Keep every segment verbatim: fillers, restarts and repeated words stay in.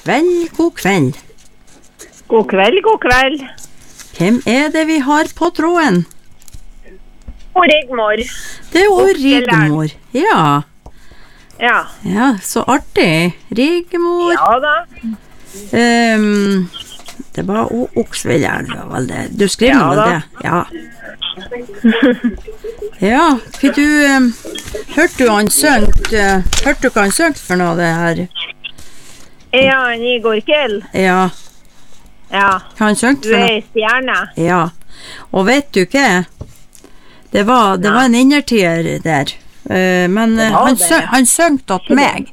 kveld, god kveld. God kveld, god kveld. Hvem er det vi har på tråden? Og Rigmor. Det er jo Rigmor. Ja. Ja. Ja, så artig. Rigmor. Ja da. Um, det var Oksvelgjern, vel det. Du skriver Ja vel da. det? Ja. Ja, hva du, um, hørte du han søngt, uh, hørte du hva han søngt for noe det her? Ja, han Igor Kill. Ja, Ja. hva han søngt Du for er noe? en stjerne. Ja, og vet du hva? Det var, det var en innertier der, uh, men uh, var han, det. sø, han søngt åt meg.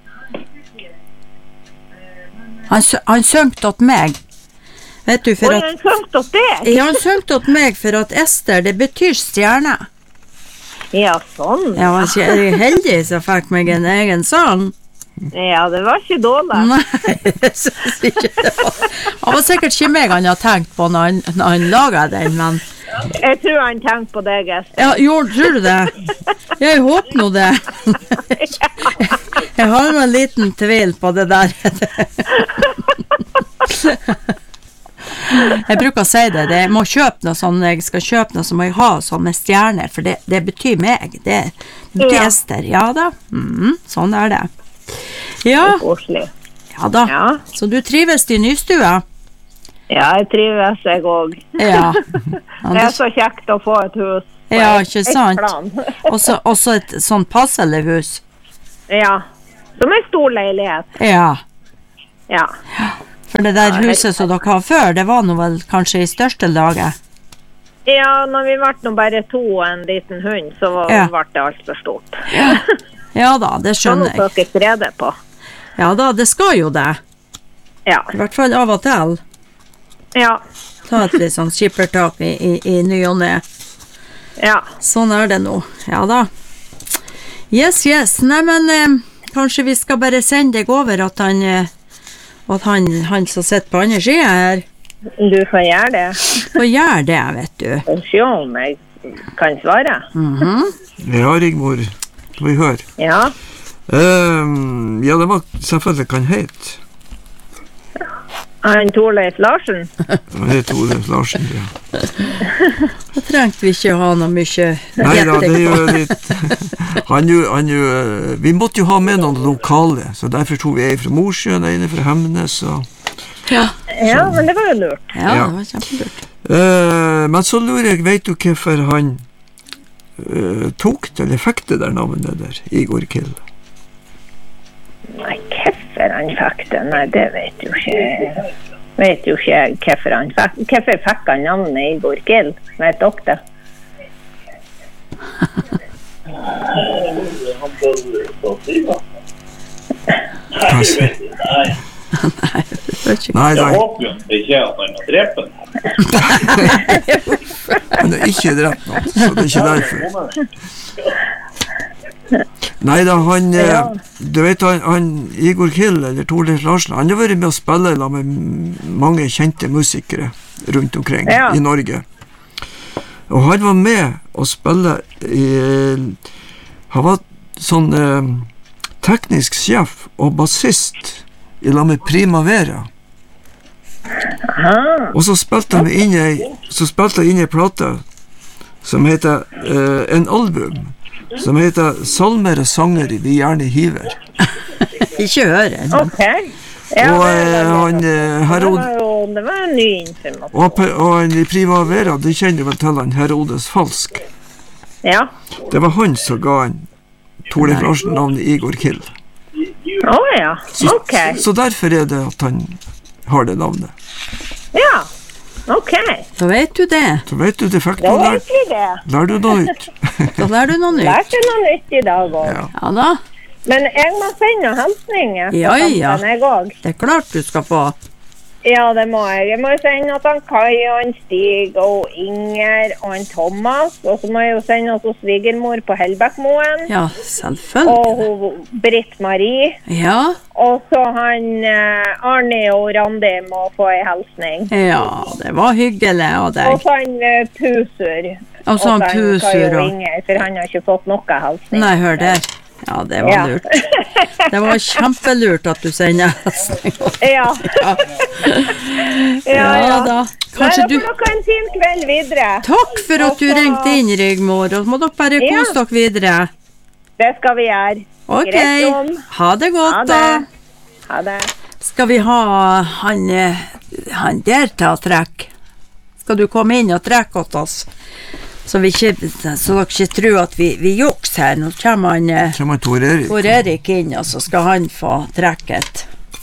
Han, sø, han søngt åt meg. Vet du, for Og at... han søngt opp deg. Ja, han søngte åt meg for at Ester, det betyr stjerne. Ja, sånn. Jeg var ikke er jeg heldig som fikk meg en egen sang. Ja, det var ikke dårlig. Nei, jeg synes ikke det var. Han var sikkert ikke meg han hadde tenkt på når han, når han laget den, men... Jeg tror han tenkte på deg, Ester. Ja, jo, tror du det? Jeg håper nå det. Jeg har nå en liten tvil på det der. Jeg bruker å si det, det jeg må kjøpe noe sånn, jeg skal kjøpe noe som må jeg ha sånn med stjerner, for det, det betyr meg, det, det betyr Ja. Ester, ja da, mm, sånn er det. Ja, Koselig. ja da, Ja. så du trives i nystua? Ja, jeg trives jeg også. Ja. Det er så kjekt å få et hus. på Ja, et- ikke et sant? plan. Også, også et sånn passelig hus. Ja, som en stor leilighet. Ja, Ja. for det der Ja, helt huset som dere har før, det var nå vel kanskje i største laget. Ja, når vi ble nå bare to og en liten hund, så var, Ja. ble det alt for stort. Ja da, det Så nå skjønner jeg. får dere rede på. Ja da, det skal jo det. Ja. I hvert fall av og til. Ja. Ta et litt sånn skippertak i, i, i ny og ne. Ja. Sånn er det nå. Ja da. Yes, yes. Nei, men eh, kanskje vi skal bare sende deg over at han, eh, at han, han som sitter på andre siden her, Du får gjøre det. får gjøre det, vet du. Og se om jeg kan svare. Mhm. Ja, Rigmor, skal vi høre. Ja. Ehm, ja, det var selvfølgelig kan hete. Han Torleif Larsen. Han heter Olef Larsen, ja. Da trengte vi ikke å ha noe mye Nei da, det er gjetting jo på. litt han jo, han jo, eh, vi måtte jo ha med noen lokale, så derfor tog vi en fra Mosjøen, en fra Hemnes, og Ja, Ja, men det var jo lurt. ja, Ja. det var kjempelurt. Eh, men så lurer jeg, vet du hvorfor han eh, tok det, eller fikk det der navnet der, Igor Kill? Nei, hvorfor han fikk det? Nei, det vet jo ikke. Vet jo ikke hvorfor han fikk. Hvorfor fikk han navnet Igor Kill? Vet dere det? Hva sier- Det var ikke- Nei, Jeg nei, håper jo ikke at han har drept den. han er ikke drept noen, så det er ikke derfor. Nei da, han, eh, du vet, han, han Igor Kill, eller Torleif Larsen, han har vært med å spille sammen med m- mange kjente musikere rundt omkring Ja. i Norge. Og han var med å spille i, han var sånn eh, teknisk sjef og bassist i lag med Primavera. Aha. Og så spilte han inn ei, så spilte han inn ei plate som heter eh, en album som heter Salmer og sanger vi gjerne hiver. Ikke høre. men- Ok. Ja, og det, eh, han eh, det, Herod, var jo, det var en ny informasjon. og, pe- og han i Primavera, det kjenner vel til han Herodes Falsk. Ja. Det var han som ga han Torleif Larsen navnet Igor Kill. Å ja. Så, Ok. så derfor er det at han har det navnet. Ja. Ok. Da vet du det. Så vet du, det fikk Da du lær, vet vi det. lær du noe ut. Da lærer du noe nytt. Lærte noe nytt i dag òg. Ja. Ja da, Men jeg må sende noen hilsninger. på Ja, ja. tampen, Jeg òg. det er klart du skal få. Ja, det må jeg. Jeg må jo sende at han Kai og han Stig og Inger og han Thomas. Og så må jeg jo sende at hos svigermor på Hellbækmoen. Ja, selvfølgelig. Og hun Britt-Marie. Ja, Og så han eh, Arne og Randi må få en hilsning. ja, det var hyggelig av Og deg. så han eh, Pusur. Og så han Kai Pusur og og... Inger, for han har ikke fått noe hilsning. Nei, hør der. Ja, det var Ja. lurt. Det var kjempelurt at du sender hilsning. Ja. Ja. Ja, Ja ja. da. Nei, Kanskje da du... får dere ha en fin kveld videre. Takk for at du Og så- ringte inn, Rigmor, og må dere bare Ja. kose dere videre. Det skal vi gjøre. Ok, Greit, Jon. ha det Ha godt da. det. Ha det. Skal vi ha han, eh, han der til å trekke? Skal du komme inn og trekke åt oss? Så, vi ikke, så dere ikke tror at vi, vi juks her. Nå kommer han eh, Så man Tor Erik. Tor Erik inn, og så skal han få trekke et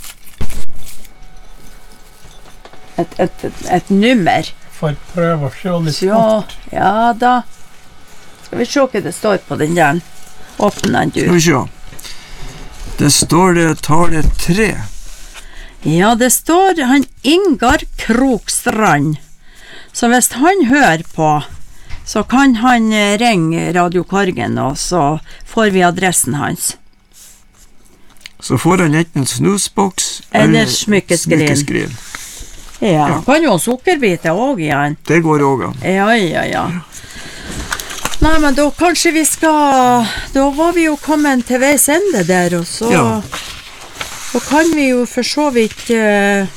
et, et, et, et nummer. Får prøve å se litt Så, fort. ja da. Skal vi se hva det står på den der. Åpne den, Skal du. vi se. Det står det tallet tre. Ja, det står han Ingar Krokstrand. Så hvis han hører på, så kan han eh, ringe Radio Korgen, og så får vi adressen hans. Så får han enten en snusboks Eller smykkeskrin. smykkeskrin. Ja, Ja. kan jo ha sukkerbiter også igjen. Det går også an. Ja, ja, ja. Nei, men da kanskje vi skal... Da var vi jo kommet til veis ende der, og så... Ja. Så kan vi jo for så vidt eh,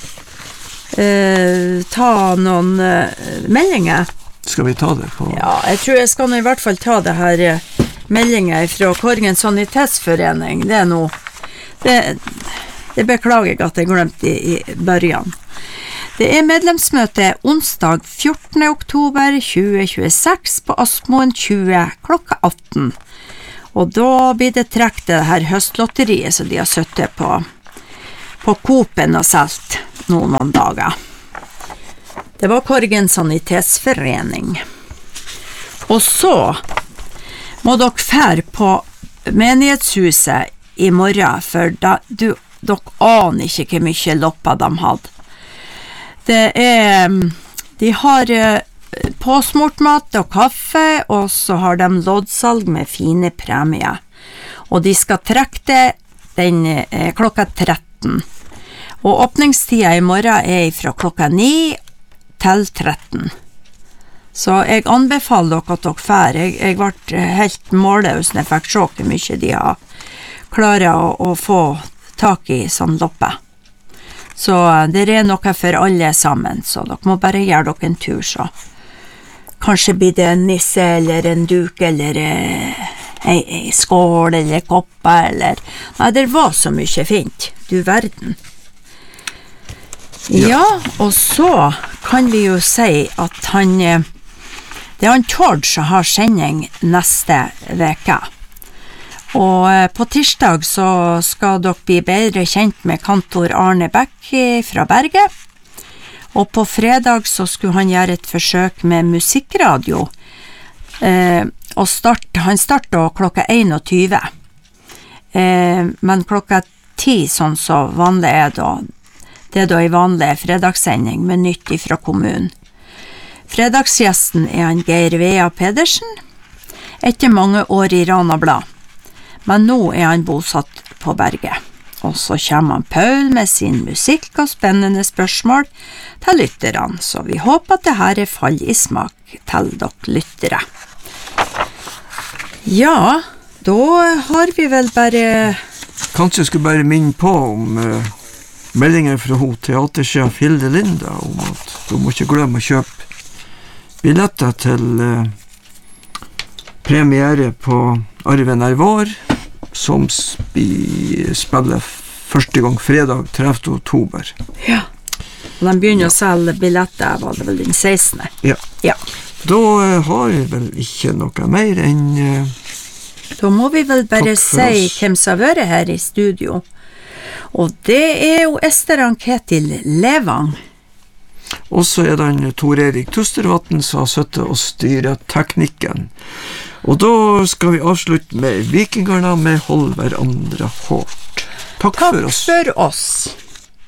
eh, ta noen eh, meldinger. Skal vi ta det på? Ja, jeg tror jeg skal nå i hvert fall ta det her eh, meldinger fra Korgen Sanitetsforening. Det er noe... Det, det beklager jeg at jeg glemte i, i børjan. Det er medlemsmøte onsdag fjortende oktober tjue tjueseks på Aspmoen tjue klokka atten. Og da blir det trekt det her høstlotteriet som de har søttet på, på Coop-en og selt noen, noen dager. Det var Korgen Sanitetsforening. Og så må dere fære på menighetshuset i morgen, for da, du, dere aner ikke hvor mye lopper de hadde. Det er, de har påsmurt mat og kaffe, og så har de loddsalg med fine premier. Og de skal trekke det den eh, klokka tretten. Og åpningstida i morgen er fra klokka ni til tretten. Så jeg anbefaler dere at dere fer. Jeg, jeg ble helt målløs når jeg fikk se hvor mye de har klart å, å få tak i sånn loppe. Så det er noe for alle sammen, så dere må bare gjøre dere en tur, så. Kanskje blir det en nisse, eller en duk, eller eh, en, en skål, eller kopper, eller... Nei, det var så mye fint, du verden. Ja, ja, og så kan vi jo si at han... Det er han Tord som har sending neste veke. Og på tirsdag så skal dere bli bedre kjent med kantor Arne Beck fra Berget. Og på fredag så skulle han gjøre et forsøk med musikkradio. Eh, og start, han startet klokka einogtyve. Eh, men klokka ti, sånn så vanlig er da, det er da en vanlig fredagssending med nytt fra kommunen. Fredagsgjesten er han Geir Vea Pedersen, etter mange år i Rana Blad. Men nå er han bosatt på Berget. Og så kommer han Paul med sin musikk og spennende spørsmål til lytterne, så vi håper at det her er fall i smak til dere lyttere. Ja, da har vi vel bare... Kanskje jeg skulle bare minne på om uh, meldingen fra ho teatersjef Hilde Linda om at du må ikke glemme å kjøpe billetter til uh, premiere på Arven er vår, som sp- spiller første gang fredag tredivte oktober. Ja, og de begynner å selge billetter, var det vel den sekstende? Ja. Ja. Da uh, har jeg vel ikke noe mer enn... Uh, Da må vi vel bare Takk for si oss. hvem som har vært her i studio. Og det er jo Ester Ann-Ketil Levang. og så er det han Tor Erik Tustervatn som har suttet og styret teknikken. Og da skal vi avslutte med Vikingarna med Hold hverandre hårdt. Takk, Takk for oss. for oss.